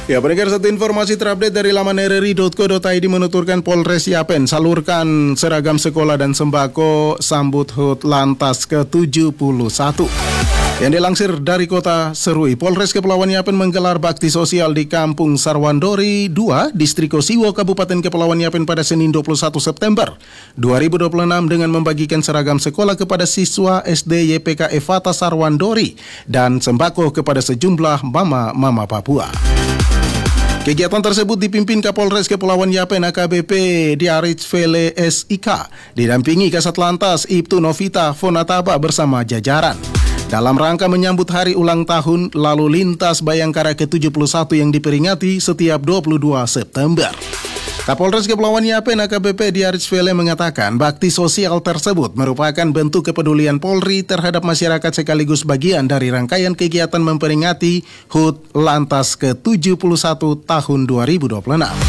Ya, pendengar, satu informasi terupdate dari laman rri.co.id menuturkan Polres Yapen salurkan seragam sekolah dan sembako sambut HUT Lantas ke-71. Yang dilansir dari kota Serui, Polres Kepulauan Yapen menggelar bakti sosial di Kampung Sarwandori 2, Distrik Osiwo, Kabupaten Kepulauan Yapen pada Senin 21 September 2026 dengan membagikan seragam sekolah kepada siswa SD YPK Evata Sarwandori dan sembako kepada sejumlah mama-mama Papua. Kegiatan tersebut dipimpin Kapolres Kepulauan Yapen AKBP Diarich Vele SIK, didampingi Kasat Lantas Ibtu Novita Fonataba bersama jajaran. Dalam rangka menyambut hari ulang tahun Lalu Lintas Bayangkara ke-71 yang diperingati setiap 22 September. Kapolres Kepulauan Yapen AKBP Diarich Vele mengatakan bakti sosial tersebut merupakan bentuk kepedulian Polri terhadap masyarakat sekaligus bagian dari rangkaian kegiatan memperingati HUT Lantas ke-71 tahun 2026.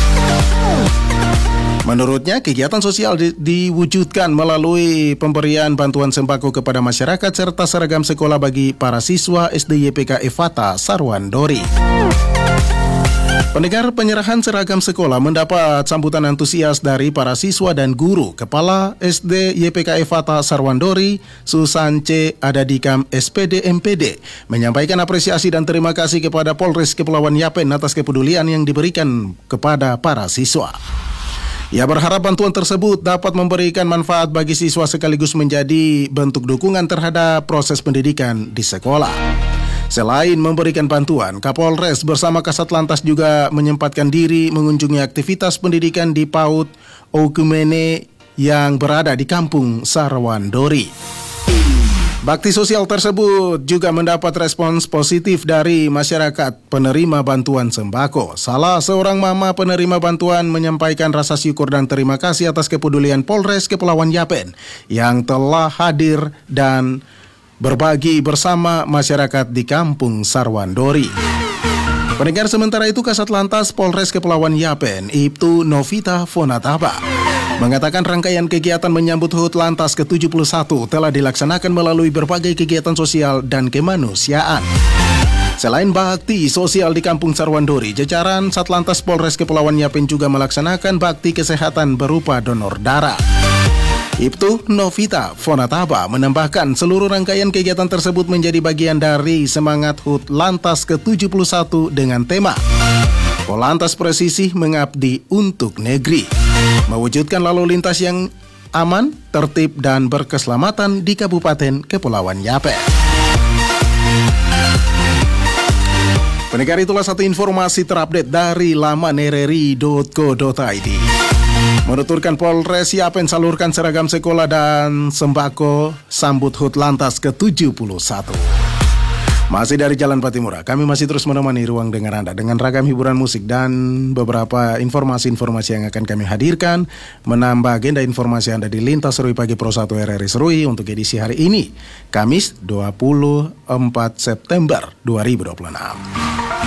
Menurutnya, kegiatan sosial diwujudkan melalui pemberian bantuan sembako kepada masyarakat serta seragam sekolah bagi para siswa SD YPK Evata Sarwandori. Pendengar, penyerahan seragam sekolah mendapat sambutan antusias dari para siswa dan guru. Kepala SD YPK Evata Sarwandori, Susance Adadikam SPD MPD, menyampaikan apresiasi dan terima kasih kepada Polres Kepulauan Yapen atas kepedulian yang diberikan kepada para siswa. Ia berharap bantuan tersebut dapat memberikan manfaat bagi siswa sekaligus menjadi bentuk dukungan terhadap proses pendidikan di sekolah. Selain memberikan bantuan, Kapolres bersama Kasat Lantas juga menyempatkan diri mengunjungi aktivitas pendidikan di PAUD Okumene yang berada di Kampung Sarwandori. Bakti sosial tersebut juga mendapat respons positif dari masyarakat penerima bantuan sembako. Salah seorang mama penerima bantuan menyampaikan rasa syukur dan terima kasih atas kepedulian Polres Kepulauan Yapen yang telah hadir dan berbagi bersama masyarakat di Kampung Sarwandori. Pendengar, sementara itu Kasat Lantas Polres Kepulauan Yapen Ibtu Novita Fonataba mengatakan rangkaian kegiatan menyambut HUT Lantas ke-71 telah dilaksanakan melalui berbagai kegiatan sosial dan kemanusiaan. Selain bakti sosial di Kampung Sarwandori, jajaran Satlantas Polres Kepulauan Yapen juga melaksanakan bakti kesehatan berupa donor darah. Ibtu Novita Fonataba menambahkan seluruh rangkaian kegiatan tersebut menjadi bagian dari semangat HUT Lantas ke-71 dengan tema Polantas Presisi Mengabdi untuk Negeri, mewujudkan lalu lintas yang aman, tertib, dan berkeselamatan di Kabupaten Kepulauan Yapen. Pendengar, itulah satu informasi terupdate dari laman rri.co.id. Menuturkan Polres Yapen salurkan seragam sekolah dan sembako sambut HUT Lantas ke-71. Masih dari Jalan Patimura, kami masih terus menemani ruang dengar Anda dengan ragam hiburan musik dan beberapa informasi-informasi yang akan kami hadirkan, menambah agenda informasi Anda di Lintas Serui Pagi Pro 1 RRI Serui untuk edisi hari ini, Kamis 24 September 2026.